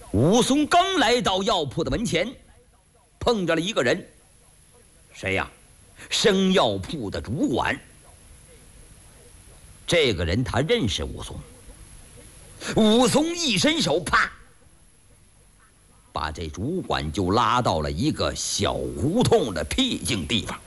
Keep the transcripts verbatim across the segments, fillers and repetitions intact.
武松刚来到药铺的门前，碰着了一个人。谁呀？生药铺的主管。这个人他认识武松。武松一伸手，啪，把这主管就拉到了一个小胡同的僻静地方。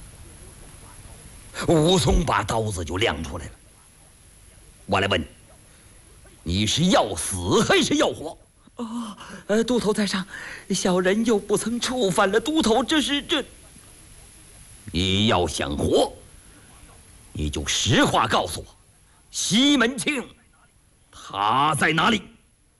武松把刀子就亮出来了。我来问，你是要死还是要活？ 哦，呃，都头在上，小人又不曾触犯了都头，这是这。 你要想活，你就实话告诉我，西门庆他在哪里？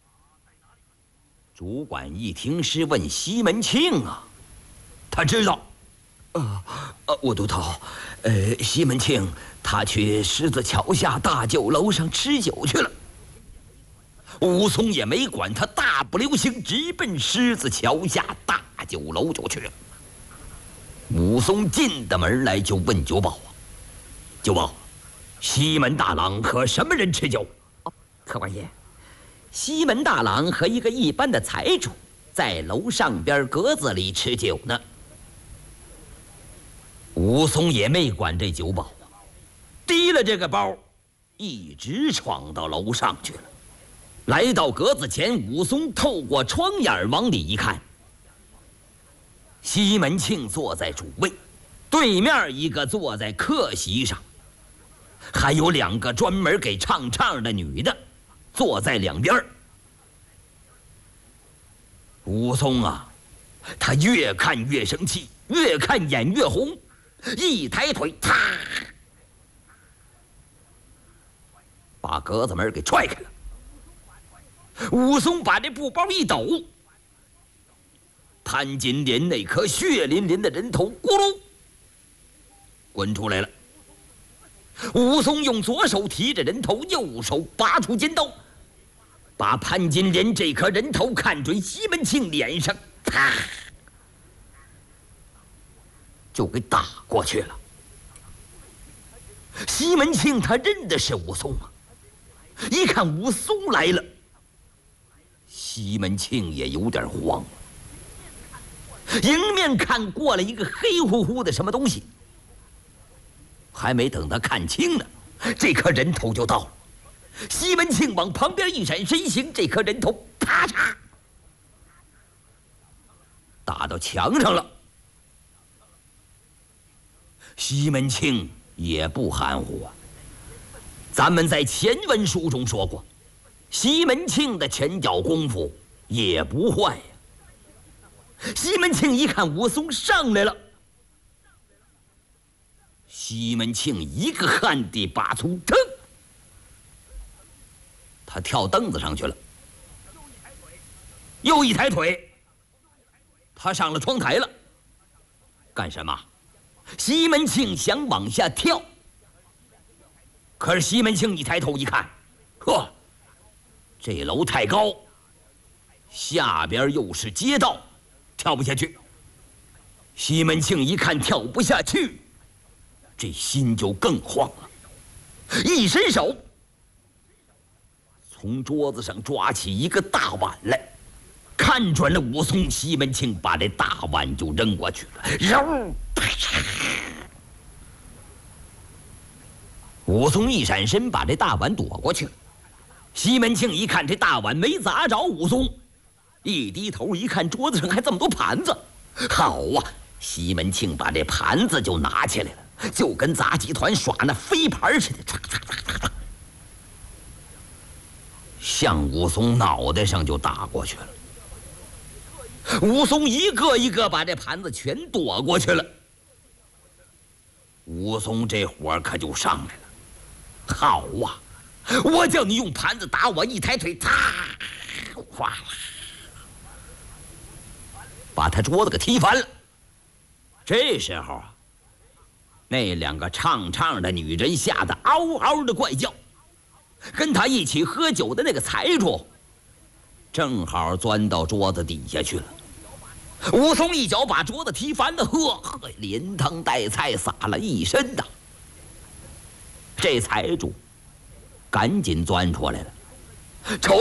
主管一听是问西门庆啊，他知道。 呃，呃，我都头，呃，西门庆他去狮子桥下大酒楼上吃酒去了。 武松也没管他，大步流星直奔狮子桥下大酒楼就去了。武松进的门来就问酒保啊：“酒保，西门大郎和什么人吃酒？” 哦，客官爷，西门大郎和一个一般的财主在楼上边格子里吃酒呢。 武松也没管这酒保啊，提了这个包，一直闯到楼上去了。来到格子前，武松透过窗眼往里一看，西门庆坐在主位，对面一个坐在客席上，还有两个专门给唱唱的女的坐在两边。武松啊，他越看越生气，越看眼越红，一抬腿，啪，把格子门给踹开了。武松把这布包一抖，潘金莲那颗血淋淋的人头咕噜滚出来了。武松用左手提着人头，右手拔出尖刀，把潘金莲这颗人头看准西门庆脸上，啪，就给打过去了。西门庆他认的是武松啊，一看武松来了，西门庆也有点慌。迎面看过来一个黑乎乎的什么东西，还没等他看清呢，这颗人头就到了。西门庆往旁边一闪身形，这颗人头啪嚓打到墙上了。西门庆也不含糊啊，咱们在前文书中说过，西门庆的拳脚功夫也不坏呀。西门庆一看武松上来了，西门庆一个旱地拔葱，腾，他跳凳子上去了，又一抬腿，他上了窗台了。干什么？西门庆想往下跳，可是西门庆一抬头一看，呵，这楼太高，下边又是街道，跳不下去。西门庆一看跳不下去，这心就更慌了，一伸手从桌子上抓起一个大碗来，看准了武松，西门庆把这大碗就扔过去了，揉，武松一闪身把这大碗躲过去了。西门庆一看这大碗没砸着武松，一低头一看桌子上还这么多盘子，好啊，西门庆把这盘子就拿起来了，就跟杂技团耍那飞盘似的，唰唰唰唰，向武松脑袋上就打过去了。武松一个一个把这盘子全躲过去了。武松这火可就上来了，好啊，我叫你用盘子打我，一抬腿，啪，哗啦，把他桌子给踢翻了。这时候啊，那两个唱唱的女人吓得嗷嗷的怪叫，跟他一起喝酒的那个财主正好钻到桌子底下去了。武松一脚把桌子踢翻了，呵呵，连汤带菜撒了一身的。这财主赶紧钻出来了，瞅